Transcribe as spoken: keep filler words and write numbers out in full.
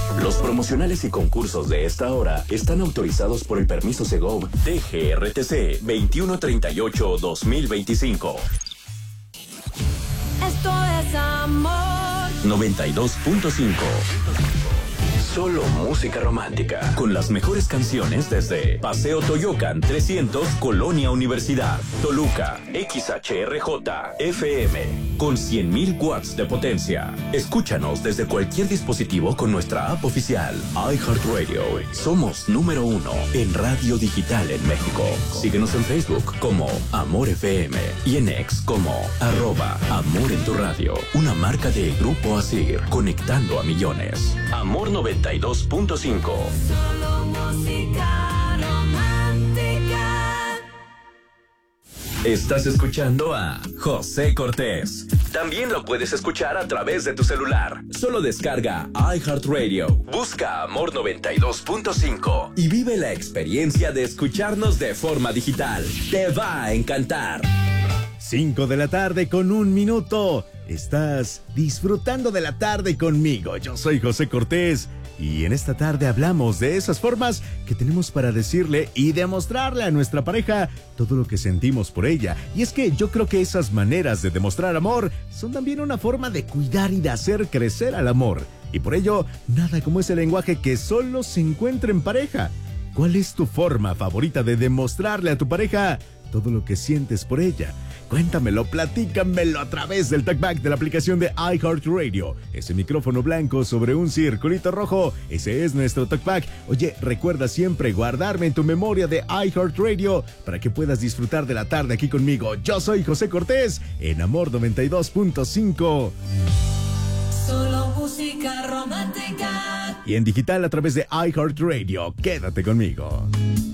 Los promocionales y concursos de esta hora están autorizados por el permiso Segov T G R T C veintiuno treinta y ocho guión dos mil veinticinco. Esto es amor. noventa y dos punto cinco. Solo música romántica. Con las mejores canciones desde Paseo Toyocan trescientos, Colonia Universidad, Toluca, X H R J, F M, con cien mil watts de potencia. Escúchanos desde cualquier dispositivo con nuestra app oficial, iHeartRadio. Somos número uno en radio digital en México. Síguenos en Facebook como Amor F M y en X como arroba Amor en tu radio. Una marca de Grupo Asir, conectando a millones. Amor noventa y dos punto cinco. Solo música romántica. Estás escuchando a José Cortés. También lo puedes escuchar a través de tu celular. Solo descarga iHeartRadio, busca Amor noventa y dos punto cinco y vive la experiencia de escucharnos de forma digital. Te va a encantar. cinco de la tarde con un minuto. Estás disfrutando de la tarde conmigo. Yo soy José Cortés. Y en esta tarde hablamos de esas formas que tenemos para decirle y demostrarle a nuestra pareja todo lo que sentimos por ella. Y es que yo creo que esas maneras de demostrar amor son también una forma de cuidar y de hacer crecer al amor. Y por ello, nada como ese lenguaje que solo se encuentra en pareja. ¿Cuál es tu forma favorita de demostrarle a tu pareja todo lo que sientes por ella? Cuéntamelo, platícamelo a través del talkback de la aplicación de iHeartRadio. Ese micrófono blanco sobre un circulito rojo, ese es nuestro talkback. Oye, recuerda siempre guardarme en tu memoria de iHeartRadio para que puedas disfrutar de la tarde aquí conmigo. Yo soy José Cortés en Amor noventa y dos punto cinco. Solo música romántica. Y en digital a través de iHeartRadio. Quédate conmigo.